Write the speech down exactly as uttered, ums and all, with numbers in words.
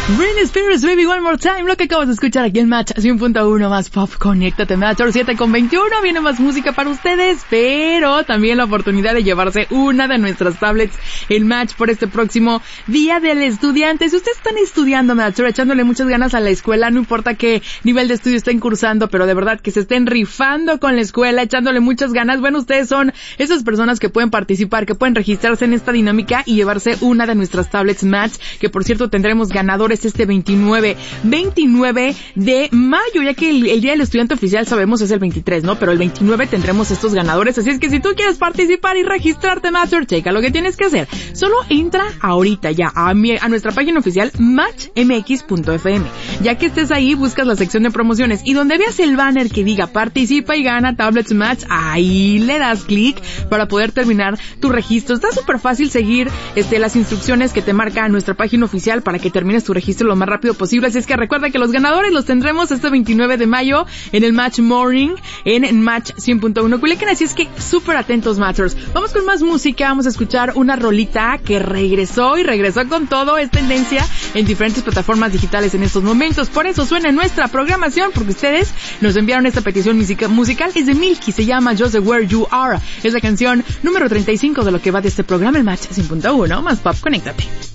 Britney Spears, Baby One More Time, lo que acabas de escuchar aquí en Match cien punto uno más Pop. Conéctate, Match siete con veintiuno, viene más música para ustedes, pero también la oportunidad de llevarse una de nuestras tablets en Match por este próximo Día del Estudiante. Si ustedes están estudiando, Match, echándole muchas ganas a la escuela, no importa qué nivel de estudio estén cursando, pero de verdad que se estén rifando con la escuela, echándole muchas ganas, bueno, ustedes son esas personas que pueden participar, que pueden registrarse en esta dinámica y llevarse una de nuestras tablets Match, que por cierto tendremos ganadores este veintinueve de mayo, ya que el, el Día del Estudiante oficial sabemos es el veintitrés, ¿no? Pero el veintinueve tendremos estos ganadores, así es que si tú quieres participar y registrarte, Matcher, checa lo que tienes que hacer. Solo entra ahorita ya a, mi, a nuestra página oficial match m x punto f m. Ya que estés ahí, buscas la sección de promociones y donde veas el banner que diga participa y gana tablets Match, ahí le das clic para poder terminar tu registro. Está súper fácil seguir este, las instrucciones que te marca nuestra página oficial para que termines tu registro lo más rápido posible, así es que recuerda que los ganadores los tendremos este veintinueve de mayo en el Match Morning en Match cien punto uno Culiacán, así es que súper atentos, Matchers. Vamos con más música, vamos a escuchar una rolita que regresó y regresó con todo, es tendencia en diferentes plataformas digitales en estos momentos, por eso suena en nuestra programación, porque ustedes nos enviaron esta petición musica, musical, es de Milky, se llama Just Where You Are, es la canción número treinta y cinco de lo que va de este programa, el Match cien punto uno más Pop, conéctate.